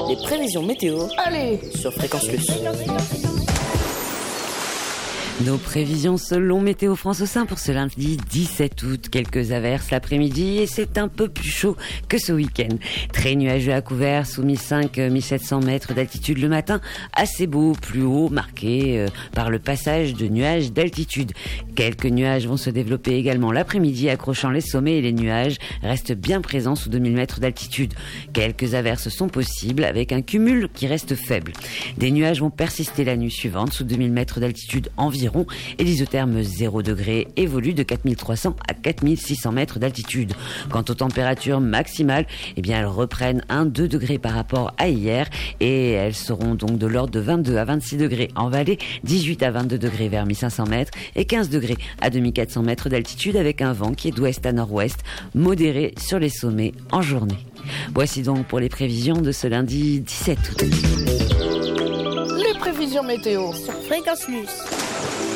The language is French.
Les prévisions météo. Allez, sur Fréquence Plus. Nos prévisions selon Météo France au sein pour ce lundi 17 août. Quelques averses l'après-midi et c'est un peu plus chaud que ce week-end. Très nuageux à couvert sous 1500-1700 mètres d'altitude le matin. Assez beau, plus haut, marqué par le passage de nuages d'altitude. Quelques nuages vont se développer également l'après-midi, accrochant les sommets et les nuages restent bien présents sous 2000 mètres d'altitude. Quelques averses sont possibles avec un cumul qui reste faible. Des nuages vont persister la nuit suivante sous 2000 mètres d'altitude environ. Et l'isotherme 0 degré évolue de 4300 à 4600 mètres d'altitude. Quant aux températures maximales, eh bien elles reprennent 1-2 degrés par rapport à hier et elles seront donc de l'ordre de 22 à 26 degrés en vallée, 18 à 22 degrés vers 1500 mètres et 15 degrés à 2400 mètres d'altitude avec un vent qui est d'ouest à nord-ouest, modéré sur les sommets en journée. Voici donc pour les prévisions de ce lundi 17 août. les prévisions météo. Sur Fréquence Plus.